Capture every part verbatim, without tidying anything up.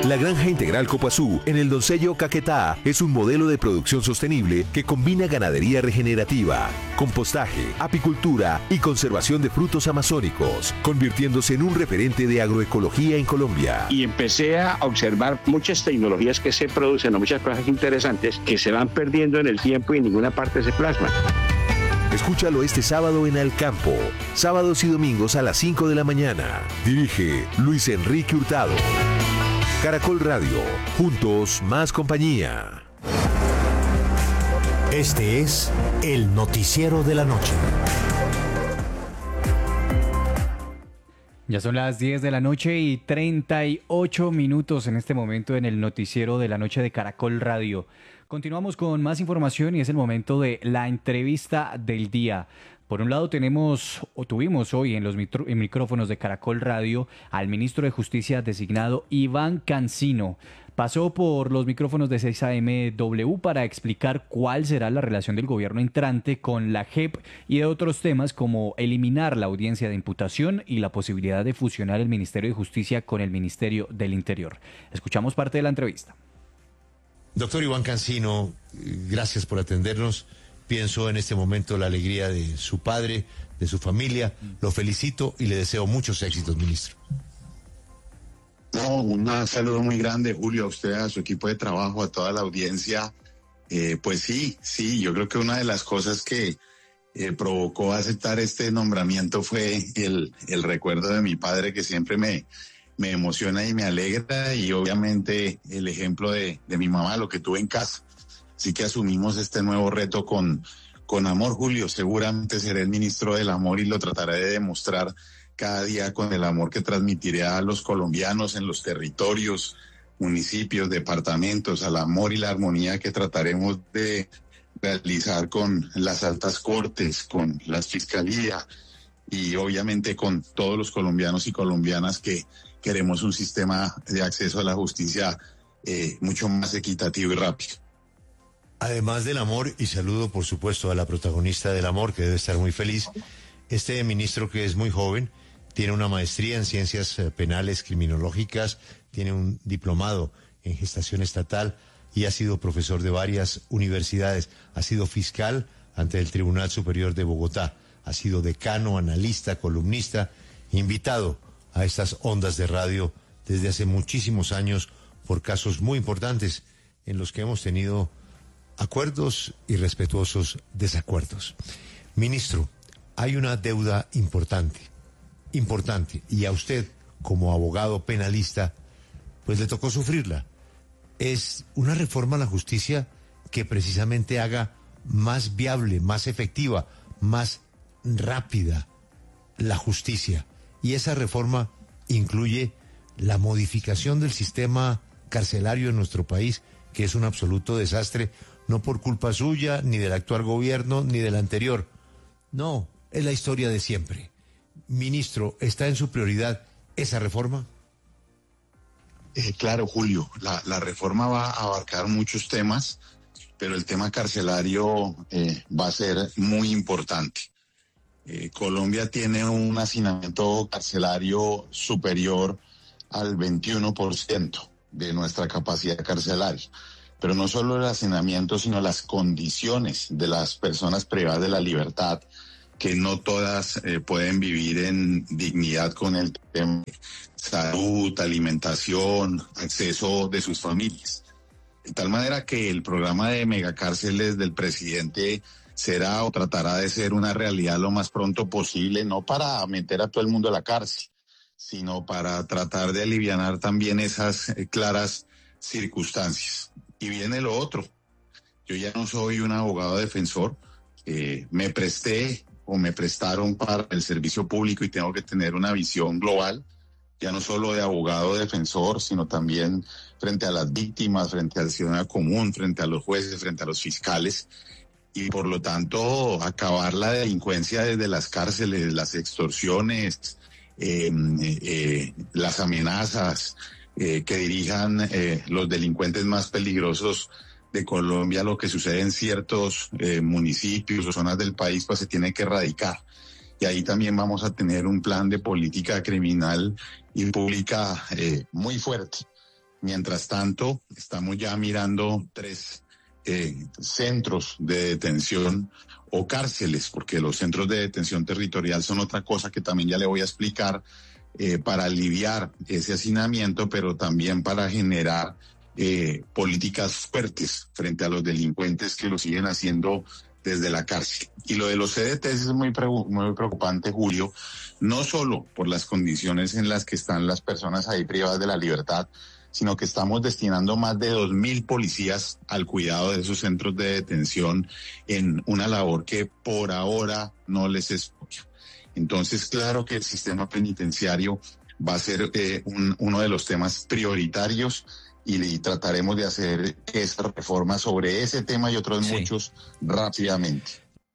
La Granja Integral Copazú en el Doncello Caquetá es un modelo de producción sostenible que combina ganadería regenerativa, compostaje, apicultura y conservación de frutos amazónicos, convirtiéndose en un referente de agroecología en Colombia. Y empecé a observar muchas tecnologías que se producen, o muchas cosas interesantes que se van perdiendo en el tiempo y en ninguna parte se plasman. Escúchalo este sábado en Al Campo, sábados y domingos a las cinco de la mañana. Dirige Luis Enrique Hurtado. Caracol Radio, juntos más compañía. Este es el noticiero de la noche. Ya son las diez de la noche y treinta y ocho minutos en este momento en el noticiero de la noche de Caracol Radio. Continuamos con más información y es el momento de la entrevista del día. Por un lado tenemos o tuvimos hoy en los mitro, en micrófonos de Caracol Radio al ministro de Justicia designado Iván Cancino. Pasó por los micrófonos de seis A M W para explicar cuál será la relación del gobierno entrante con la J E P y de otros temas como eliminar la audiencia de imputación y la posibilidad de fusionar el Ministerio de Justicia con el Ministerio del Interior. Escuchamos parte de la entrevista. Doctor Iván Cancino, gracias por atendernos. Pienso en este momento la alegría de su padre, de su familia. Lo felicito y le deseo muchos éxitos, ministro. No, un saludo muy grande, Julio, a usted, a su equipo de trabajo, a toda la audiencia. Eh, pues sí, sí, yo creo que una de las cosas que eh, provocó aceptar este nombramiento fue el, el recuerdo de mi padre, que siempre me, me emociona y me alegra, y obviamente el ejemplo de, de mi mamá, lo que tuve en casa. Así que asumimos este nuevo reto con, con amor, Julio. Seguramente seré el ministro del amor y lo trataré de demostrar cada día con el amor que transmitiré a los colombianos en los territorios, municipios, departamentos, al amor y la armonía que trataremos de realizar con las altas cortes, con la fiscalía y obviamente con todos los colombianos y colombianas que queremos un sistema de acceso a la justicia eh, mucho más equitativo y rápido. Además del amor, y saludo por supuesto a la protagonista del amor, que debe estar muy feliz, este ministro que es muy joven, tiene una maestría en ciencias penales criminológicas, tiene un diplomado en gestación estatal y ha sido profesor de varias universidades, ha sido fiscal ante el Tribunal Superior de Bogotá, ha sido decano, analista, columnista, invitado a estas ondas de radio desde hace muchísimos años por casos muy importantes en los que hemos tenido acuerdos y respetuosos desacuerdos. Ministro, hay una deuda importante, importante, y a usted, como abogado penalista, pues le tocó sufrirla. Es una reforma a la justicia que precisamente haga más viable, más efectiva, más rápida la justicia. Y esa reforma incluye la modificación del sistema carcelario en nuestro país, que es un absoluto desastre, no por culpa suya, ni del actual gobierno, ni del anterior. No, es la historia de siempre. Ministro, ¿está en su prioridad esa reforma? Eh, claro, Julio, la, la reforma va a abarcar muchos temas, pero el tema carcelario eh, va a ser muy importante. Eh, Colombia tiene un hacinamiento carcelario superior al veintiuno por ciento de nuestra capacidad carcelaria. Pero no solo el hacinamiento, sino las condiciones de las personas privadas de la libertad, que no todas eh, pueden vivir en dignidad con el tema de salud, alimentación, acceso de sus familias. De tal manera que el programa de megacárceles del presidente será o tratará de ser una realidad lo más pronto posible, no para meter a todo el mundo a la cárcel, sino para tratar de alivianar también esas eh, claras circunstancias. Y viene lo otro. Yo ya no soy un abogado defensor, eh, me presté o me prestaron para el servicio público y tengo que tener una visión global, ya no solo de abogado defensor, sino también frente a las víctimas, frente al ciudadano común, frente a los jueces, frente a los fiscales, y por lo tanto acabar la delincuencia desde las cárceles, las extorsiones, eh, eh, las amenazas, Eh, que dirijan eh, los delincuentes más peligrosos de Colombia, lo que sucede en ciertos eh, municipios o zonas del país, pues se tiene que erradicar. Y ahí también vamos a tener un plan de política criminal y pública eh, muy fuerte. Mientras tanto, estamos ya mirando tres eh, centros de detención o cárceles, porque los centros de detención territorial son otra cosa que también ya le voy a explicar, eh, para aliviar ese hacinamiento, pero también para generar eh, políticas fuertes frente a los delincuentes que lo siguen haciendo desde la cárcel. Y lo de los C D Ts es muy, muy preocupante, Julio, no solo por las condiciones en las que están las personas ahí privadas de la libertad, sino que estamos destinando más de dos mil policías al cuidado de esos centros de detención en una labor que por ahora no les es propia. Entonces, claro que el sistema penitenciario va a ser eh, un, uno de los temas prioritarios y, y trataremos de hacer esa reforma sobre ese tema y otros sí. muchos rápidamente.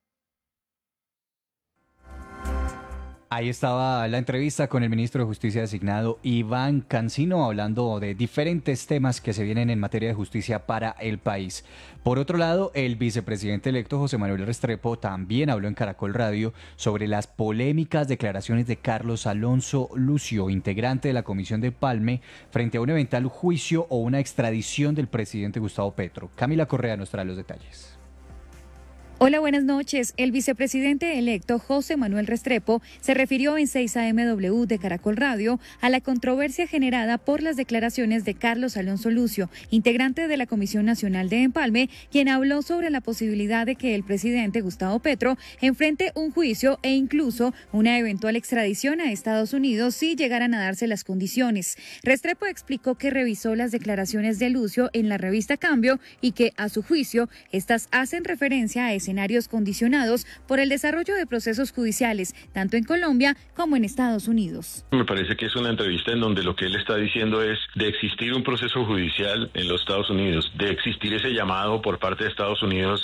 Ahí estaba la entrevista con el ministro de Justicia designado Iván Cancino, hablando de diferentes temas que se vienen en materia de justicia para el país. Por otro lado, el vicepresidente electo José Manuel Restrepo también habló en Caracol Radio sobre las polémicas declaraciones de Carlos Alonso Lucio, integrante de la Comisión de Empalme, frente a un eventual juicio o una extradición del presidente Gustavo Petro. Camila Correa nos trae los detalles. Hola, buenas noches. El vicepresidente electo José Manuel Restrepo se refirió en seis A M W de Caracol Radio a la controversia generada por las declaraciones de Carlos Alonso Lucio, integrante de la Comisión Nacional de Empalme, quien habló sobre la posibilidad de que el presidente Gustavo Petro enfrente un juicio e incluso una eventual extradición a Estados Unidos si llegaran a darse las condiciones. Restrepo explicó que revisó las declaraciones de Lucio en la revista Cambio y que, a su juicio, estas hacen referencia a escenarios condicionados por el desarrollo de procesos judiciales, tanto en Colombia como en Estados Unidos. Me parece que es una entrevista en donde lo que él está diciendo es de existir un proceso judicial en los Estados Unidos, de existir ese llamado por parte de Estados Unidos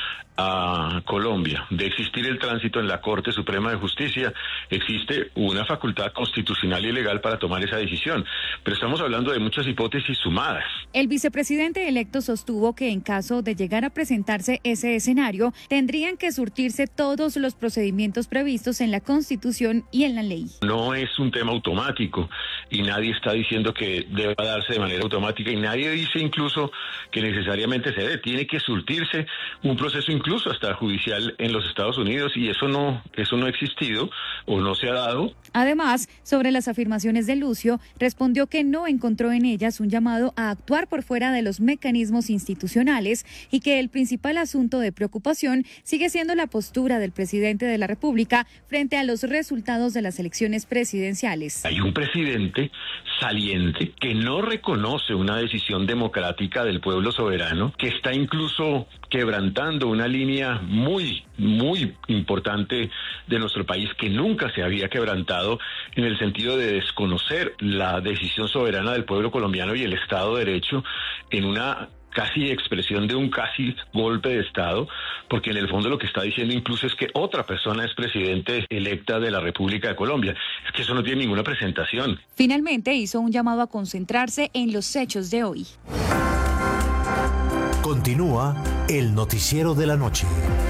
a Colombia, de existir el tránsito en la Corte Suprema de Justicia, existe una facultad constitucional y legal para tomar esa decisión, pero estamos hablando de muchas hipótesis sumadas. El vicepresidente electo sostuvo que en caso de llegar a presentarse ese escenario, tendrían que surtirse todos los procedimientos previstos en la Constitución y en la ley. No es un tema automático y nadie está diciendo que deba darse de manera automática y nadie dice incluso que necesariamente se debe, tiene que surtirse un proceso incluso hasta judicial en los Estados Unidos y eso no, eso no ha existido o no se ha dado. Además, sobre las afirmaciones de Lucio, respondió que no encontró en ellas un llamado a actuar por fuera de los mecanismos institucionales y que el principal asunto de preocupación sigue siendo la postura del presidente de la República frente a los resultados de las elecciones presidenciales. Hay un presidente saliente que no reconoce una decisión democrática del pueblo soberano, que está incluso quebrantando una línea muy, muy importante de nuestro país que nunca se había quebrantado en el sentido de desconocer la decisión soberana del pueblo colombiano y el Estado de Derecho en una casi expresión de un casi golpe de Estado, porque en el fondo lo que está diciendo incluso es que otra persona es presidente electa de la República de Colombia. Es que eso no tiene ninguna presentación. Finalmente hizo un llamado a concentrarse en los hechos de hoy. Continúa el noticiero de la noche.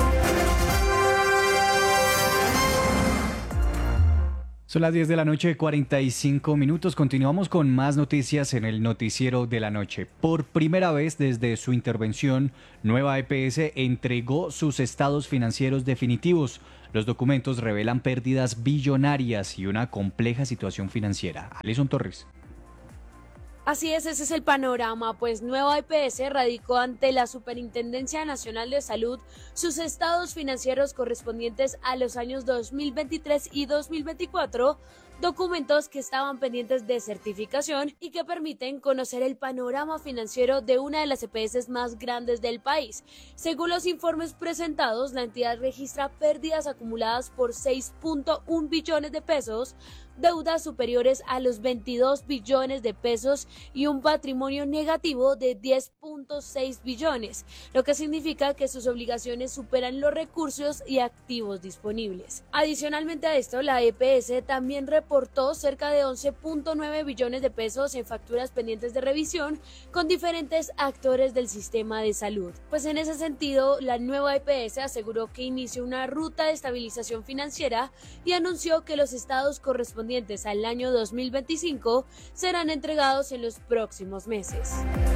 Son las diez de la noche, cuarenta y cinco minutos. Continuamos con más noticias en el noticiero de la noche. Por primera vez desde su intervención, Nueva E P S entregó sus estados financieros definitivos. Los documentos revelan pérdidas billonarias y una compleja situación financiera. Alison Torres. Así es, ese es el panorama, pues Nueva E P S radicó ante la Superintendencia Nacional de Salud sus estados financieros correspondientes a los años dos mil veintitrés y dos mil veinticuatro, documentos que estaban pendientes de certificación y que permiten conocer el panorama financiero de una de las E P S más grandes del país. Según los informes presentados, la entidad registra pérdidas acumuladas por seis punto uno billones de pesos, deudas superiores a los veintidós billones de pesos y un patrimonio negativo de diez punto seis billones, lo que significa que sus obligaciones superan los recursos y activos disponibles. Adicionalmente a esto, la E P S también reporta reportó cerca de once punto nueve billones de pesos en facturas pendientes de revisión con diferentes actores del sistema de salud. Pues en ese sentido, la nueva E P S aseguró que inició una ruta de estabilización financiera y anunció que los estados correspondientes al año dos mil veinticinco serán entregados en los próximos meses.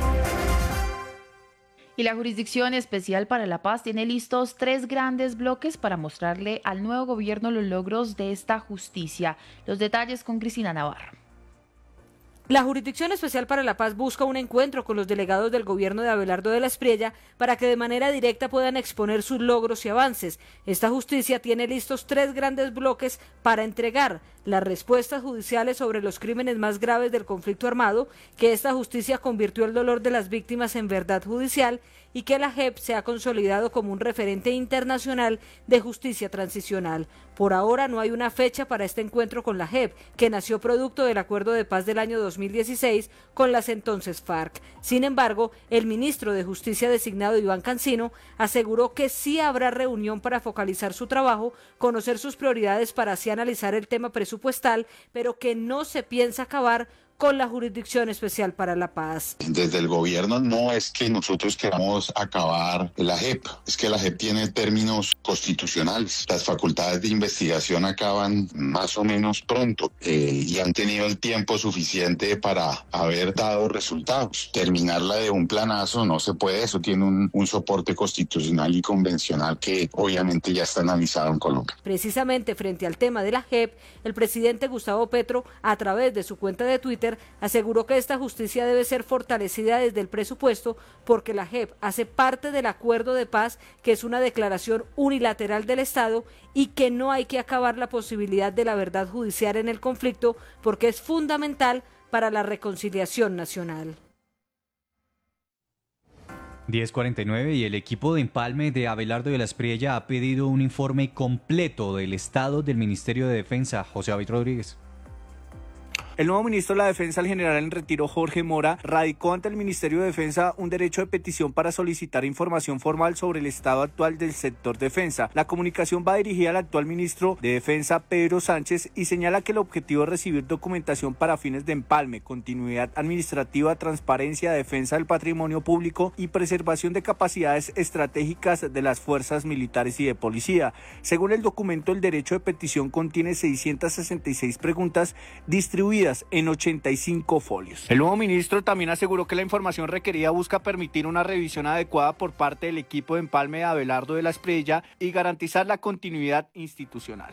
Y la Jurisdicción Especial para la Paz tiene listos tres grandes bloques para mostrarle al nuevo gobierno los logros de esta justicia. Los detalles con Cristina Navarro. La Jurisdicción Especial para la Paz busca un encuentro con los delegados del gobierno de Abelardo de la Espriella para que de manera directa puedan exponer sus logros y avances. Esta justicia tiene listos tres grandes bloques para entregar las respuestas judiciales sobre los crímenes más graves del conflicto armado, que esta justicia convirtió el dolor de las víctimas en verdad judicial y que la J E P se ha consolidado como un referente internacional de justicia transicional. Por ahora no hay una fecha para este encuentro con la J E P, que nació producto del acuerdo de paz del año dos mil dieciséis con las entonces FARC. Sin embargo, el ministro de Justicia designado Iván Cancino aseguró que sí habrá reunión para focalizar su trabajo, conocer sus prioridades para así analizar el tema presupuestal, pero que no se piensa acabar con la Jurisdicción Especial para la Paz. Desde el gobierno no es que nosotros queramos acabar la J E P, es que la J E P tiene términos constitucionales. Las facultades de investigación acaban más o menos pronto eh, y han tenido el tiempo suficiente para haber dado resultados. Terminarla de un planazo no se puede, eso tiene un, un soporte constitucional y convencional que obviamente ya está analizado en Colombia. Precisamente frente al tema de la J E P, el presidente Gustavo Petro, a través de su cuenta de Twitter, aseguró que esta justicia debe ser fortalecida desde el presupuesto porque la J E P hace parte del acuerdo de paz, que es una declaración unilateral del Estado, y que no hay que acabar la posibilidad de la verdad judicial en el conflicto porque es fundamental para la reconciliación nacional. diez cuarenta y nueve y el equipo de empalme de Abelardo de la Espriella ha pedido un informe completo del estado del Ministerio de Defensa. José David Rodríguez. El nuevo ministro de la Defensa, el general en retiro Jorge Mora, radicó ante el Ministerio de Defensa un derecho de petición para solicitar información formal sobre el estado actual del sector defensa. La comunicación va dirigida al actual ministro de Defensa, Pedro Sánchez, y señala que el objetivo es recibir documentación para fines de empalme, continuidad administrativa, transparencia, defensa del patrimonio público y preservación de capacidades estratégicas de las fuerzas militares y de policía. Según el documento, el derecho de petición contiene seiscientas sesenta y seis preguntas distribuidas en ochenta y cinco folios. El nuevo ministro también aseguró que la información requerida busca permitir una revisión adecuada por parte del equipo de empalme de Abelardo de la Espriella y garantizar la continuidad institucional.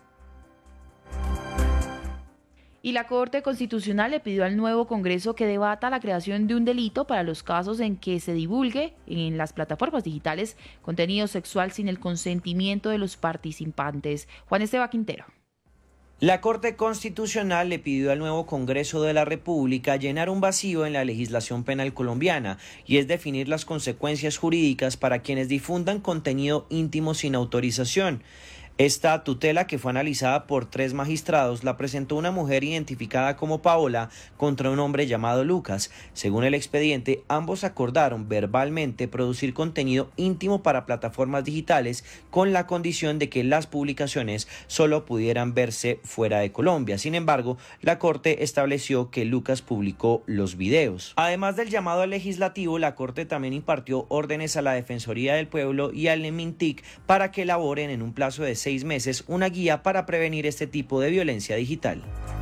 Y la Corte Constitucional le pidió al nuevo Congreso que debata la creación de un delito para los casos en que se divulgue en las plataformas digitales contenido sexual sin el consentimiento de los participantes. Juan Esteban Quintero. La Corte Constitucional le pidió al nuevo Congreso de la República llenar un vacío en la legislación penal colombiana, y es definir las consecuencias jurídicas para quienes difundan contenido íntimo sin autorización. Esta tutela, que fue analizada por tres magistrados, la presentó una mujer identificada como Paola contra un hombre llamado Lucas. Según el expediente, ambos acordaron verbalmente producir contenido íntimo para plataformas digitales con la condición de que las publicaciones solo pudieran verse fuera de Colombia. Sin embargo, la Corte estableció que Lucas publicó los videos. Además del llamado al legislativo, la Corte también impartió órdenes a la Defensoría del Pueblo y al MINTIC para que elaboren en un plazo de seis meses una guía para prevenir este tipo de violencia digital.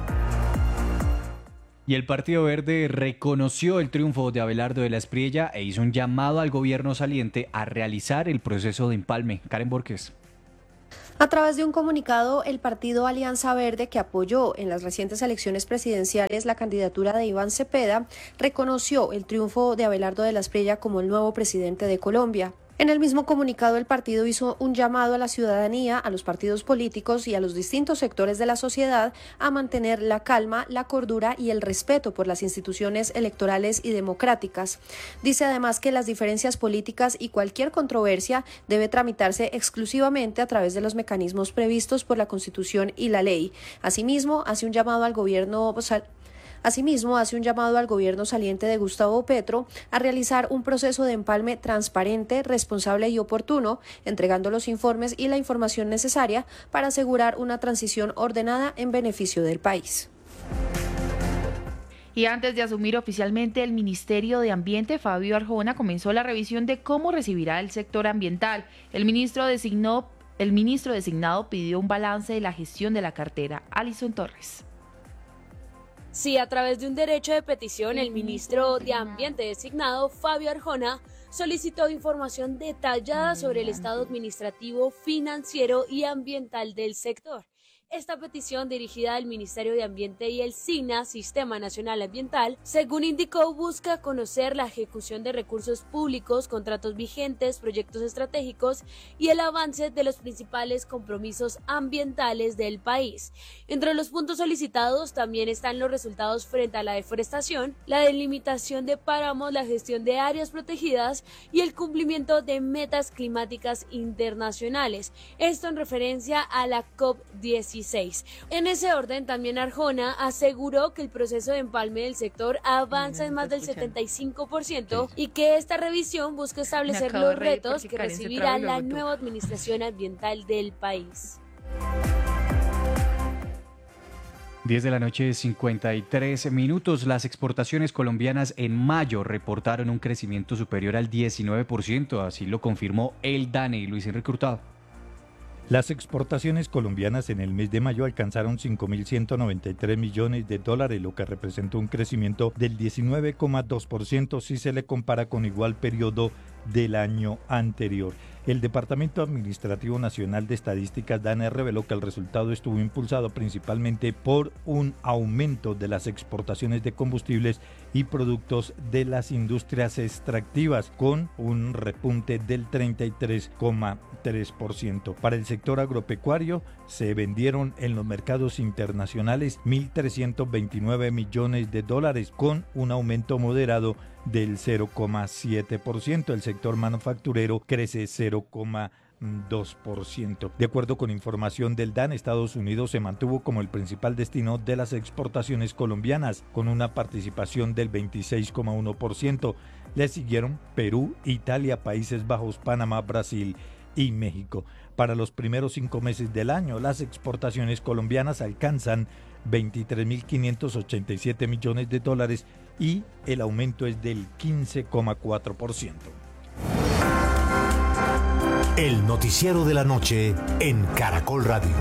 Y el Partido Verde reconoció el triunfo de Abelardo de la Espriella e hizo un llamado al gobierno saliente a realizar el proceso de empalme. Karen Borges. A través de un comunicado, el partido Alianza Verde, que apoyó en las recientes elecciones presidenciales la candidatura de Iván Cepeda, reconoció el triunfo de Abelardo de la Espriella como el nuevo presidente de Colombia. En el mismo comunicado, el partido hizo un llamado a la ciudadanía, a los partidos políticos y a los distintos sectores de la sociedad a mantener la calma, la cordura y el respeto por las instituciones electorales y democráticas. Dice además que las diferencias políticas y cualquier controversia debe tramitarse exclusivamente a través de los mecanismos previstos por la Constitución y la ley. Asimismo, hace un llamado al gobierno Asimismo, hace un llamado al gobierno saliente de Gustavo Petro a realizar un proceso de empalme transparente, responsable y oportuno, entregando los informes y la información necesaria para asegurar una transición ordenada en beneficio del país. Y antes de asumir oficialmente el Ministerio de Ambiente, Fabio Arjona comenzó la revisión de cómo recibirá el sector ambiental. El ministro designó, el ministro designado pidió un balance de la gestión de la cartera. Alison Torres. Sí, a través de un derecho de petición, el ministro de Ambiente designado, Fabio Arjona, solicitó información detallada sobre el estado administrativo, financiero y ambiental del sector. Esta petición, dirigida al Ministerio de Ambiente y el SINA, Sistema Nacional Ambiental, según indicó, busca conocer la ejecución de recursos públicos, contratos vigentes, proyectos estratégicos y el avance de los principales compromisos ambientales del país. Entre los puntos solicitados también están los resultados frente a la deforestación, la delimitación de páramos, la gestión de áreas protegidas y el cumplimiento de metas climáticas internacionales. Esto en referencia a la COP dieciséis. En ese orden, también Arjona aseguró que el proceso de empalme del sector avanza en más del setenta y cinco por ciento y que esta revisión busca establecer los retos que recibirá la nueva administración ambiental del país. diez de la noche, cincuenta y tres minutos. Las exportaciones colombianas en mayo reportaron un crecimiento superior al diecinueve por ciento, así lo confirmó el DANE y Luis Enrique Hurtado. Las exportaciones colombianas en el mes de mayo alcanzaron cinco mil ciento noventa y tres millones de dólares, lo que representó un crecimiento del diecinueve coma dos por ciento si se le compara con igual periodo del año anterior. El Departamento Administrativo Nacional de Estadísticas DANE reveló que el resultado estuvo impulsado principalmente por un aumento de las exportaciones de combustibles y productos de las industrias extractivas, con un repunte del treinta y tres coma tres por ciento. Para el sector agropecuario se vendieron en los mercados internacionales mil trescientos veintinueve millones de dólares, con un aumento moderado del cero coma siete por ciento. El sector manufacturero crece cero coma dos por ciento. De acuerdo con información del DANE, Estados Unidos se mantuvo como el principal destino de las exportaciones colombianas, con una participación del veintiséis coma uno por ciento. Le siguieron Perú, Italia, Países Bajos, Panamá, Brasil y México. Para los primeros cinco meses del año, las exportaciones colombianas alcanzan veintitrés mil quinientos ochenta y siete millones de dólares y el aumento es del quince coma cuatro por ciento. El noticiero de la noche en Caracol Radio.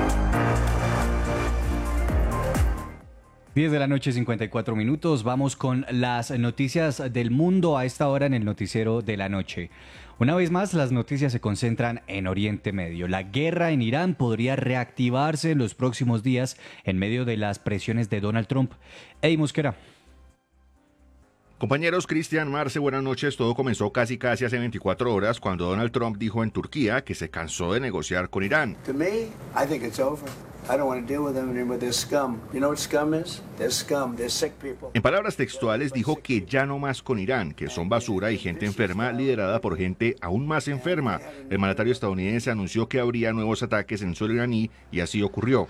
diez de la noche, cincuenta y cuatro minutos. Vamos con las noticias del mundo a esta hora en el noticiero de la noche. Una vez más, las noticias se concentran en Oriente Medio. La guerra en Irán podría reactivarse en los próximos días en medio de las presiones de Donald Trump. Eddie Mosquera. Compañeros, Cristian, Marce, buenas noches. Todo comenzó casi casi hace veinticuatro horas cuando Donald Trump dijo en Turquía que se cansó de negociar con Irán. To me, I think it's over. I don't want to deal with them anymore. They're scum. You know what scum is? They're scum. They're sick people. En palabras textuales dijo que ya no más con Irán, que son basura y gente enferma liderada por gente aún más enferma. El mandatario estadounidense anunció que habría nuevos ataques en suelo iraní y así ocurrió.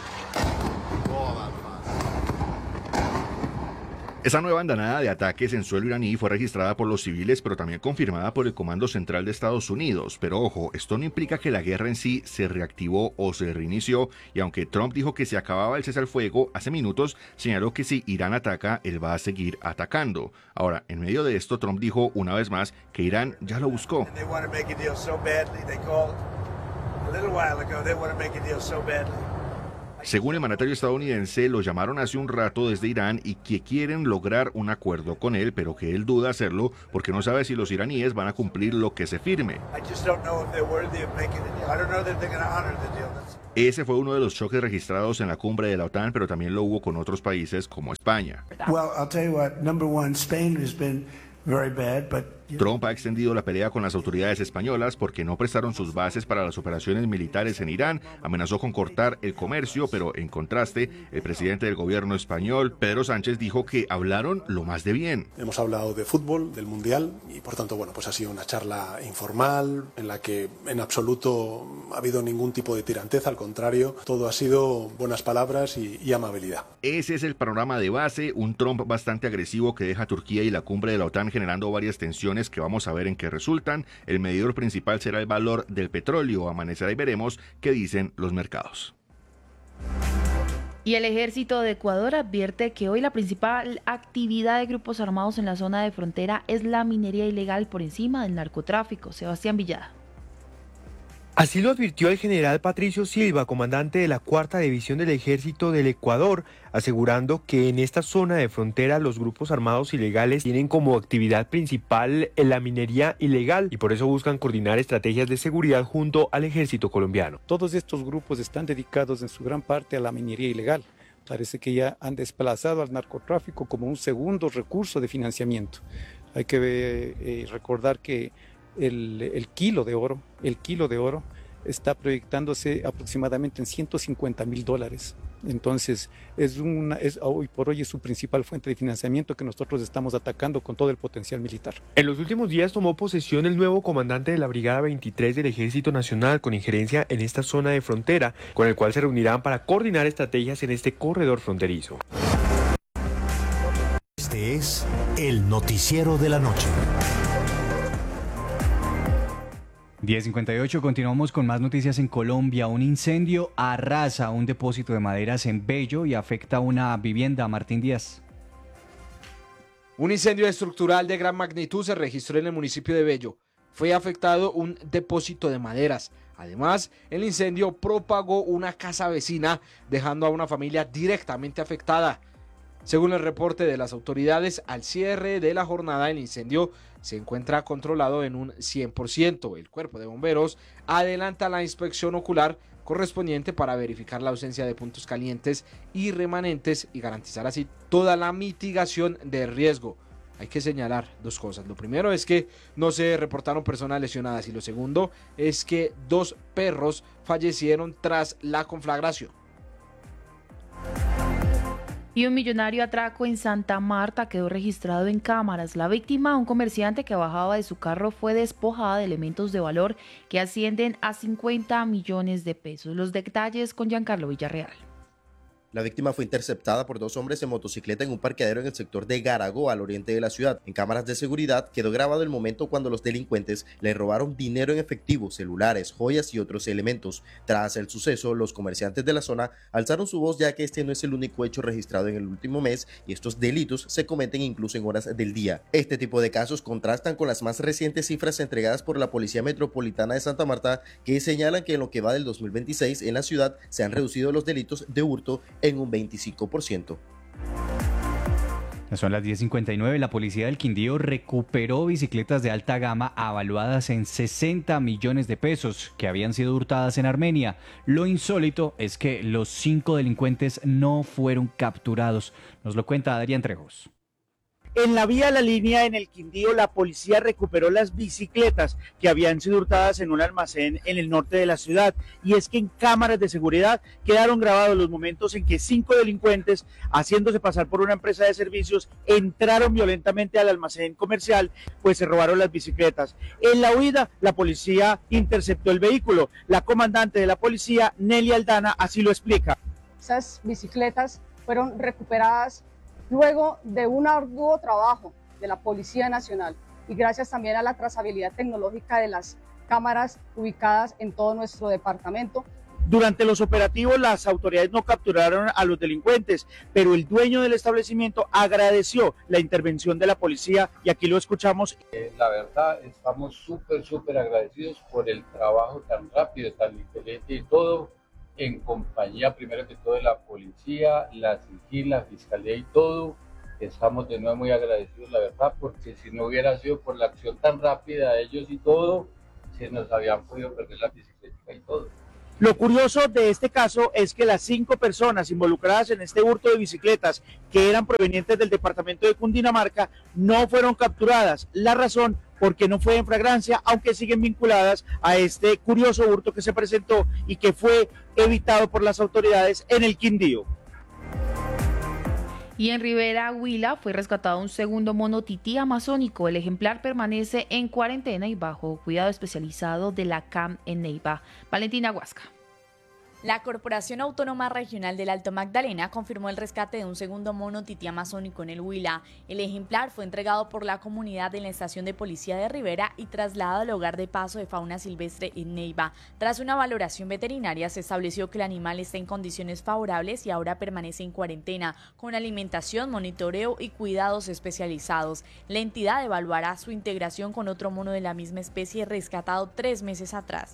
Esa nueva andanada de ataques en suelo iraní fue registrada por los civiles, pero también confirmada por el Comando Central de Estados Unidos. Pero ojo, esto no implica que la guerra en sí se reactivó o se reinició, y aunque Trump dijo que se acababa el cese al fuego, hace minutos señaló que si Irán ataca, él va a seguir atacando. Ahora, en medio de esto, Trump dijo una vez más que Irán ya lo buscó. Según el mandatario estadounidense, lo llamaron hace un rato desde Irán y que quieren lograr un acuerdo con él, pero que él duda hacerlo porque no sabe si los iraníes van a cumplir lo que se firme. Ese fue uno de los choques registrados en la cumbre de la OTAN, pero también lo hubo con otros países como España. Well, I'll tell you what, number one, Spain has been very bad, but Trump ha extendido la pelea con las autoridades españolas porque no prestaron sus bases para las operaciones militares en Irán, amenazó con cortar el comercio, pero en contraste, el presidente del gobierno español, Pedro Sánchez, dijo que hablaron lo más de bien. Hemos hablado de fútbol, del Mundial, y por tanto, bueno, pues ha sido una charla informal en la que en absoluto ha habido ningún tipo de tiranteza, al contrario, todo ha sido buenas palabras y, y amabilidad. Ese es el panorama de base, un Trump bastante agresivo que deja a Turquía y la cumbre de la OTAN generando varias tensiones que vamos a ver en qué resultan. El medidor principal será el valor del petróleo. Amanecerá y veremos qué dicen los mercados. Y el ejército de Ecuador advierte que hoy la principal actividad de grupos armados en la zona de frontera es la minería ilegal por encima del narcotráfico. Sebastián Villada. Así lo advirtió el general Patricio Silva, comandante de la cuarta División del Ejército del Ecuador, asegurando que en esta zona de frontera los grupos armados ilegales tienen como actividad principal la minería ilegal y por eso buscan coordinar estrategias de seguridad junto al ejército colombiano. Todos estos grupos están dedicados en su gran parte a la minería ilegal. Parece que ya han desplazado al narcotráfico como un segundo recurso de financiamiento. Hay que eh, recordar que El, el kilo de oro, el kilo de oro está proyectándose aproximadamente en ciento cincuenta mil dólares. Entonces, es una, es, hoy por hoy es su principal fuente de financiamiento que nosotros estamos atacando con todo el potencial militar. En los últimos días tomó posesión el nuevo comandante de la Brigada veintitrés del Ejército Nacional con injerencia en esta zona de frontera, con el cual se reunirán para coordinar estrategias en este corredor fronterizo. Este es el noticiero de la noche. diez cincuenta y ocho, continuamos con más noticias en Colombia. Un incendio arrasa un depósito de maderas en Bello y afecta una vivienda. Martín Díaz. Un incendio estructural de gran magnitud se registró en el municipio de Bello. Fue afectado un depósito de maderas. Además, el incendio propagó una casa vecina, dejando a una familia directamente afectada. Según el reporte de las autoridades, al cierre de la jornada el incendio se encuentra controlado en un cien por ciento. El cuerpo de bomberos adelanta la inspección ocular correspondiente para verificar la ausencia de puntos calientes y remanentes y garantizar así toda la mitigación de riesgo. Hay que señalar dos cosas. Lo primero es que no se reportaron personas lesionadas y lo segundo es que dos perros fallecieron tras la conflagración. Y un millonario atraco en Santa Marta quedó registrado en cámaras. La víctima, un comerciante que bajaba de su carro, fue despojada de elementos de valor que ascienden a cincuenta millones de pesos. Los detalles con Giancarlo Villarreal. La víctima fue interceptada por dos hombres en motocicleta en un parqueadero en el sector de Garagó, al oriente de la ciudad. En cámaras de seguridad quedó grabado el momento cuando los delincuentes le robaron dinero en efectivo, celulares, joyas y otros elementos. Tras el suceso, los comerciantes de la zona alzaron su voz, ya que este no es el único hecho registrado en el último mes y estos delitos se cometen incluso en horas del día. Este tipo de casos contrastan con las más recientes cifras entregadas por la Policía Metropolitana de Santa Marta, que señalan que en lo que va del dos mil veintiséis en la ciudad se han reducido los delitos de hurto en un veinticinco por ciento. Son las diez cincuenta y nueve. La policía del Quindío recuperó bicicletas de alta gama avaluadas en sesenta millones de pesos que habían sido hurtadas en Armenia. Lo insólito es que los cinco delincuentes no fueron capturados. Nos lo cuenta Adrián Trejos. En la vía La Línea, en el Quindío, la policía recuperó las bicicletas que habían sido hurtadas en un almacén en el norte de la ciudad. Y es que en cámaras de seguridad quedaron grabados los momentos en que cinco delincuentes, haciéndose pasar por una empresa de servicios, entraron violentamente al almacén comercial, pues se robaron las bicicletas. En la huida, la policía interceptó el vehículo. La comandante de la policía, Nelly Aldana, así lo explica. Esas bicicletas fueron recuperadas luego de un arduo trabajo de la Policía Nacional y gracias también a la trazabilidad tecnológica de las cámaras ubicadas en todo nuestro departamento. Durante los operativos, las autoridades no capturaron a los delincuentes, pero el dueño del establecimiento agradeció la intervención de la policía y aquí lo escuchamos. Eh, la verdad, estamos súper, súper agradecidos por el trabajo tan rápido, tan inteligente y todo, en compañía primero que todo de la policía, la SIGIN, la fiscalía y todo. Estamos de nuevo muy agradecidos, la verdad, porque si no hubiera sido por la acción tan rápida de ellos y todo, se nos habían podido perder la bicicleta y todo. Lo curioso de este caso es que las cinco personas involucradas en este hurto de bicicletas que eran provenientes del departamento de Cundinamarca no fueron capturadas. La razón, porque no fue en flagrancia, aunque siguen vinculadas a este curioso hurto que se presentó y que fue evitado por las autoridades en el Quindío. Y en Rivera Huila fue rescatado un segundo mono tití amazónico. El ejemplar permanece en cuarentena y bajo cuidado especializado de la C A M en Neiva. Valentina Huasca. La Corporación Autónoma Regional del Alto Magdalena confirmó el rescate de un segundo mono tití amazónico en el Huila. El ejemplar fue entregado por la comunidad en la estación de policía de Rivera y trasladado al hogar de paso de fauna silvestre en Neiva. Tras una valoración veterinaria se estableció que el animal está en condiciones favorables y ahora permanece en cuarentena, con alimentación, monitoreo y cuidados especializados. La entidad evaluará su integración con otro mono de la misma especie rescatado tres meses atrás.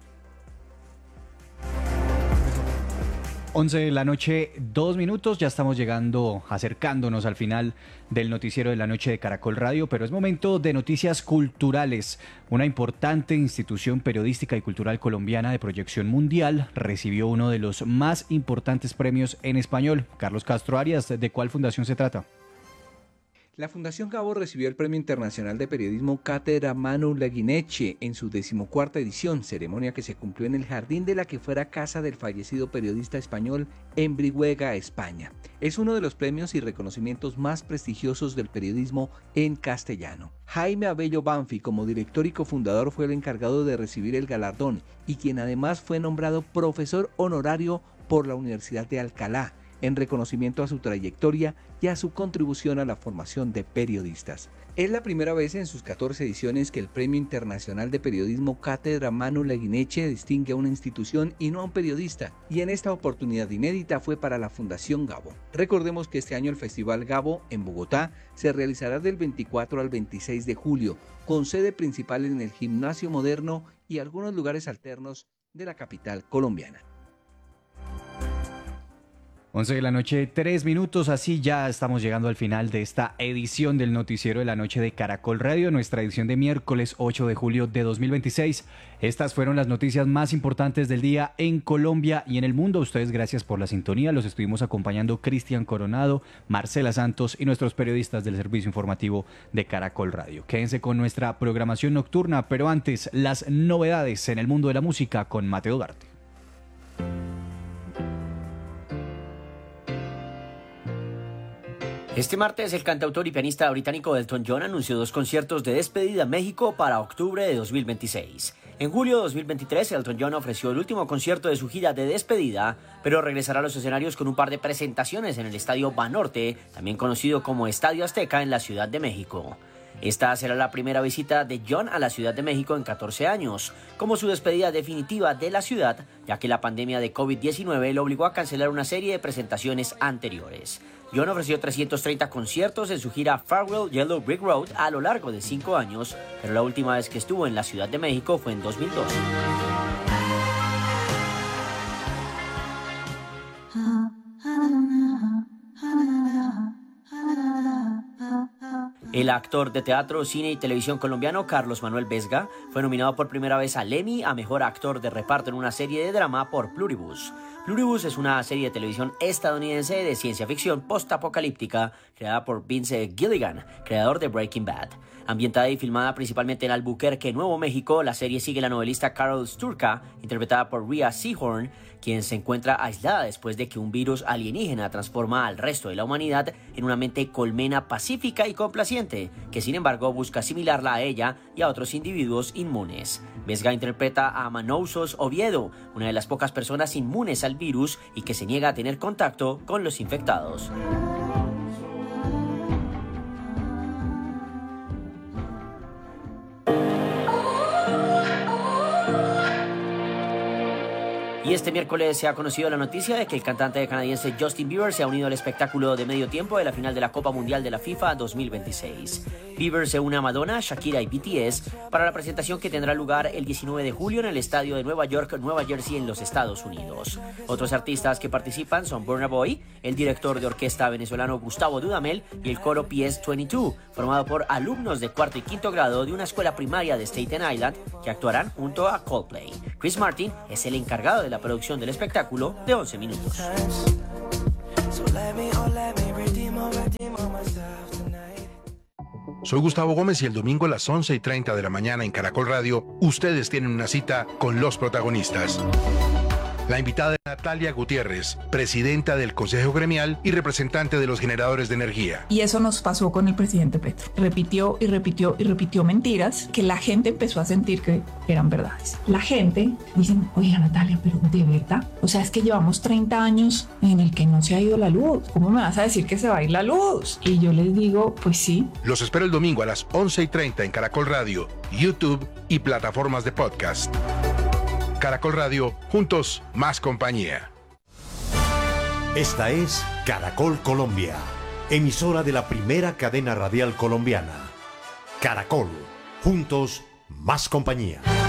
once de la noche, dos minutos, ya estamos llegando, acercándonos al final del noticiero de la noche de Caracol Radio, pero es momento de noticias culturales. Una importante institución periodística y cultural colombiana de proyección mundial recibió uno de los más importantes premios en español. Carlos Castro Arias, ¿de cuál fundación se trata? La Fundación Gabo recibió el Premio Internacional de Periodismo Cátedra Manu Laguineche en su decimocuarta edición, ceremonia que se cumplió en el jardín de la que fuera casa del fallecido periodista español en Brihuega, España. Es uno de los premios y reconocimientos más prestigiosos del periodismo en castellano. Jaime Abello Banfi, como director y cofundador, fue el encargado de recibir el galardón y quien además fue nombrado profesor honorario por la Universidad de Alcalá, en reconocimiento a su trayectoria y a su contribución a la formación de periodistas. Es la primera vez en sus catorce ediciones que el Premio Internacional de Periodismo Cátedra Manu Laguineche distingue a una institución y no a un periodista, y en esta oportunidad inédita fue para la Fundación Gabo. Recordemos que este año el Festival Gabo en Bogotá se realizará del veinticuatro al veintiséis de julio, con sede principal en el Gimnasio Moderno y algunos lugares alternos de la capital colombiana. once de la noche, tres minutos, así ya estamos llegando al final de esta edición del Noticiero de la Noche de Caracol Radio, nuestra edición de miércoles ocho de julio de dos mil veintiséis. Estas fueron las noticias más importantes del día en Colombia y en el mundo. Ustedes, gracias por la sintonía. Los estuvimos acompañando Cristian Coronado, Marcela Santos y nuestros periodistas del servicio informativo de Caracol Radio. Quédense con nuestra programación nocturna, pero antes, las novedades en el mundo de la música con Mateo Ugarte. Este martes, el cantautor y pianista británico Elton John anunció dos conciertos de despedida en México para octubre de dos mil veintiséis. En julio de dos mil veintitrés, Elton John ofreció el último concierto de su gira de despedida, pero regresará a los escenarios con un par de presentaciones en el Estadio Banorte, también conocido como Estadio Azteca, en la Ciudad de México. Esta será la primera visita de John a la Ciudad de México en catorce años, como su despedida definitiva de la ciudad, ya que la pandemia de COVID diecinueve lo obligó a cancelar una serie de presentaciones anteriores. John ofreció trescientos treinta conciertos en su gira Farewell Yellow Brick Road a lo largo de cinco años, pero la última vez que estuvo en la Ciudad de México fue en dos mil doce. El actor de teatro, cine y televisión colombiano Carlos Manuel Vesga fue nominado por primera vez al Emmy a Mejor Actor de Reparto en una serie de drama por Pluribus. Pluribus es una serie de televisión estadounidense de ciencia ficción post-apocalíptica creada por Vince Gilligan, creador de Breaking Bad. Ambientada y filmada principalmente en Albuquerque, Nuevo México, la serie sigue la novelista Carol Sturka, interpretada por Rhea Seehorn, quien se encuentra aislada después de que un virus alienígena transforma al resto de la humanidad en una mente colmena pacífica y complaciente, que sin embargo busca asimilarla a ella y a otros individuos inmunes. Vesga interpreta a Manousos Oviedo, una de las pocas personas inmunes al virus y que se niega a tener contacto con los infectados. Y este miércoles se ha conocido la noticia de que el cantante canadiense Justin Bieber se ha unido al espectáculo de medio tiempo de la final de la Copa Mundial de la FIFA dos mil veintiséis. Bieber se une a Madonna, Shakira y B T S para la presentación que tendrá lugar el diecinueve de julio en el estadio de Nueva York, Nueva Jersey, en los Estados Unidos. Otros artistas que participan son Burna Boy, el director de orquesta venezolano Gustavo Dudamel y el coro P S veintidós, formado por alumnos de cuarto y quinto grado de una escuela primaria de Staten Island que actuarán junto a Coldplay. Chris Martin es el encargado de la producción del espectáculo de once minutos. Soy Gustavo Gómez y el domingo a las once y treinta de la mañana en Caracol Radio, ustedes tienen una cita con los protagonistas. La invitada es Natalia Gutiérrez, presidenta del Consejo Gremial y representante de los generadores de energía. Y eso nos pasó con el presidente Petro. Repitió y repitió y repitió mentiras que la gente empezó a sentir que eran verdades. La gente dice, oiga Natalia, pero ¿de verdad? O sea, es que llevamos treinta años en el que no se ha ido la luz. ¿Cómo me vas a decir que se va a ir la luz? Y yo les digo, pues sí. Los espero el domingo a las once y treinta en Caracol Radio, YouTube y plataformas de podcast. Caracol Radio, juntos, más compañía. Esta es Caracol Colombia, emisora de la primera cadena radial colombiana. Caracol, juntos, más compañía.